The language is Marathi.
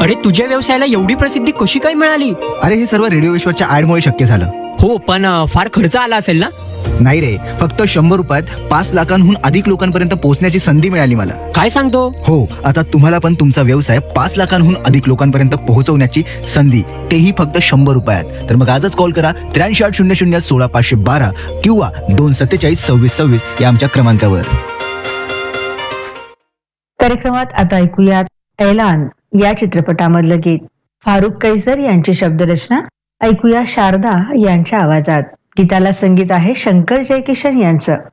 अरे तुझ्या व्यवसायाला एवढी प्रसिद्धी कशी काय मिळाली? अरे हे सर्व रेडिओ विश्वाच्या ऍडमुळे शक्य झालं. हो पण फार खर्च आला असेल ना? नाही रे, फक्त 100 रुपयात 5 लाखांहून अधिक लोकांपर्यंत पोहोचण्याची संधी मिळाली मला. काय सांगतो? हो, आता तुम्हाला पण तुमचा व्यवसाय 5 लाखांहून अधिक लोकांपर्यंत पोहोचवण्याची संधी, तेही फक्त 100 रुपयात. तर मग आजच कॉल करा 8380016512 किंवा 2472626 या आमच्या क्रमांकावर. कार्यक्रमात आता ऐकूयात ऐलान या चित्रपटामधलं गीत. फारुख कैसर यांची शब्दरचना ऐकूया शारदा यांच्या आवाजात. गीताला संगीत आहे शंकर जयकिशन यांचं.